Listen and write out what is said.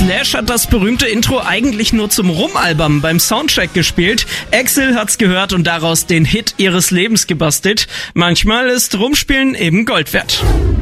Slash hat das berühmte Intro eigentlich nur zum Rumalbern beim Soundcheck gespielt. Axel hat's gehört und daraus den Hit ihres Lebens gebastelt. Manchmal ist Rumspielen eben Gold wert.